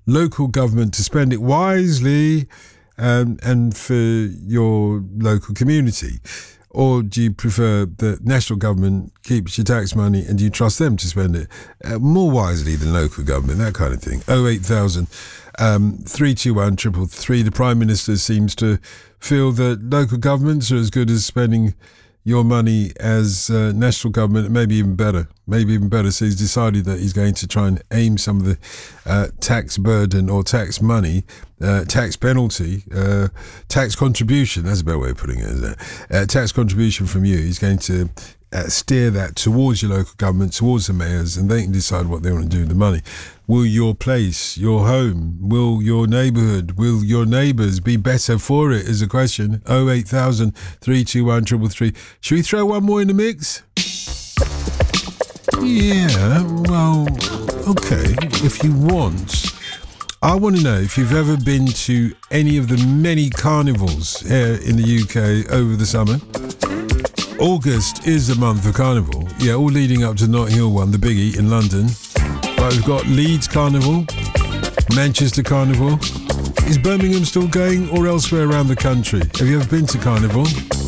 local government to spend it wisely and for your local community? Or do you prefer that national government keeps your tax money and you trust them to spend it more wisely than local government, that kind of thing? 08000 321 333. The Prime Minister seems to feel that local governments are as good as spending your money as national government, maybe even better. So he's decided that he's going to try and aim some of the tax burden or tax money, tax penalty, tax contribution, that's a better way of putting it, isn't it? Tax contribution from you. He's going to steer that towards your local government, towards the mayors, and they can decide what they want to do with the money. Will your place, your home, will your neighbourhood, will your neighbours be better for it is a question. 08000 321 333. Should we throw one more in the mix? Yeah, well, okay, if you want. I want to know if you've ever been to any of the many carnivals here in the UK over the summer. August is the month of carnival. Yeah, all leading up to Notting Hill one, the biggie in London. But we've got Leeds Carnival, Manchester Carnival. Is Birmingham still going or elsewhere around the country? Have you ever been to Carnival?